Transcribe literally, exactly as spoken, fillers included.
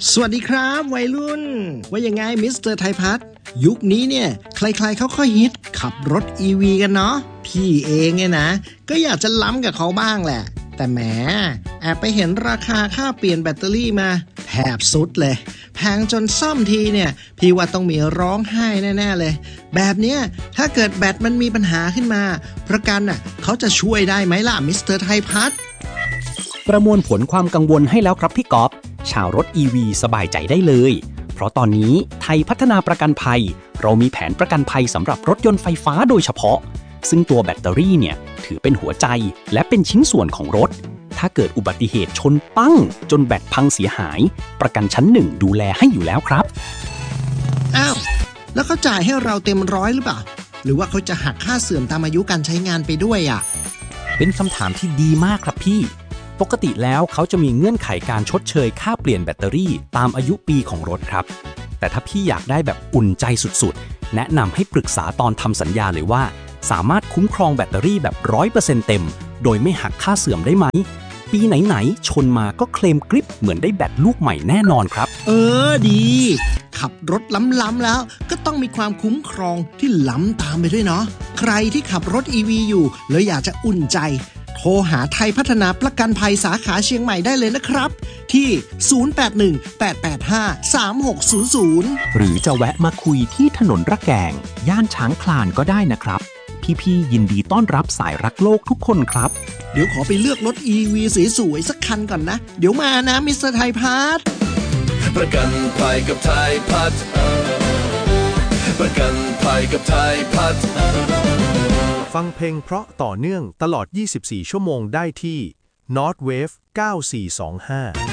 สวัสดีครับวัยรุ่นว่ายังไงมิสเตอร์ไทยพัฒน์ยุคนี้เนี่ยใครๆเขาค่อยฮิตขับรถ อี วี กันเนาะพี่เองเนี่ยนะก็อยากจะล้ำกับเขาบ้างแหละแต่แหมแอบไปเห็นราคาค่าเปลี่ยนแบตเตอรี่มาแทบสุดเลยแพงจนซ่อมทีเนี่ยพี่ว่าต้องมีร้องไห้แน่ๆเลยแบบเนี้ยถ้าเกิดแบตมันมีปัญหาขึ้นมาประกันน่ะเขาจะช่วยได้ไหมล่ะมิสเตอร์ไทยพัฒน์ประมวลผลความกังวลให้แล้วครับพี่ก๊อฟชาวรถ อี วี สบายใจได้เลยเพราะตอนนี้ไทยพัฒนาประกันภัยเรามีแผนประกันภัยสำหรับรถยนต์ไฟฟ้าโดยเฉพาะซึ่งตัวแบตเตอรี่เนี่ยถือเป็นหัวใจและเป็นชิ้นส่วนของรถถ้าเกิดอุบัติเหตุชนปั้งจนแบตพังเสียหายประกันชั้นหนึ่งดูแลให้อยู่แล้วครับอ้าวแล้วเขาจ่ายให้เราเต็มร้อยหรือเปล่าหรือว่าเขาจะหักค่าเสื่อมตามอายุการใช้งานไปด้วยอ่ะเป็นคำถามที่ดีมากครับพี่ปกติแล้วเขาจะมีเงื่อนไขการชดเชยค่าเปลี่ยนแบตเตอรี่ตามอายุปีของรถครับแต่ถ้าพี่อยากได้แบบอุ่นใจสุดๆแนะนำให้ปรึกษาตอนทำสัญญาเลยว่าสามารถคุ้มครองแบตเตอรี่แบบ ร้อยเปอร์เซ็นต์ เต็มโดยไม่หักค่าเสื่อมได้ไหมปีไหนๆชนมาก็เคลมกริปเหมือนได้แบตลูกใหม่แน่นอนครับเออดีขับรถล้ำๆแล้วก็ต้องมีความคุ้มครองที่ล้ำตามไปด้วยเนาะใครที่ขับรถ อี วี อยู่แล้วอยากจะอุ่นใจโทรหาไทยพัฒนาประกันภัยสาขาเชียงใหม่ได้เลยนะครับที่ศูนย์ แปด หนึ่ง แปด แปด ห้า สาม หก ศูนย์ ศูนย์หรือจะแวะมาคุยที่ถนนระแกงย่านช้างคลานก็ได้นะครับพี่ๆยินดีต้อนรับสายรักโลกทุกคนครับเดี๋ยวขอไปเลือกรถ อี วี สวยๆสักคันก่อนนะเดี๋ยวมานะมิสเตอร์ไทยพัฒน์ประกันภัยกับไทยพัฒน์ประกันภัยกับไทยพัฒน์ฟังเพลงเพราะต่อเนื่องตลอดยี่สิบสี่ชั่วโมงได้ที่ North Wave เก้าสี่สองห้า